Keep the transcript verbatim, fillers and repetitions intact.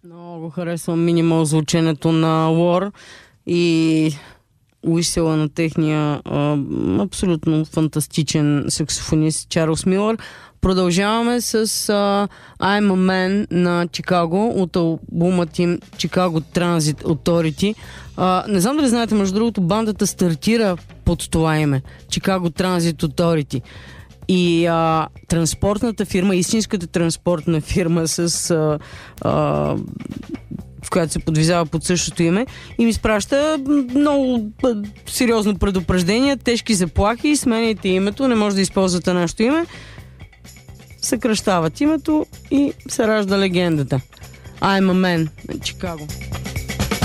Много харесвам минимал звученето на War и уисела на техния а, абсолютно фантастичен саксофонист Чарлз Милър. Продължаваме с а, I'm a Man на Чикаго от албумът им Chicago Transit Authority. А, не знам дали знаете, между другото, бандата стартира под това име Chicago Transit Authority. И а, транспортната фирма, истинската транспортна фирма, с, а, а, в която се подвизава под същото име, им изпраща много а, сериозно предупреждение, тежки заплахи, сменяйте името, не може да използвате нашето име, съкръщават името и се ражда легендата. I'm a Man, Чикаго.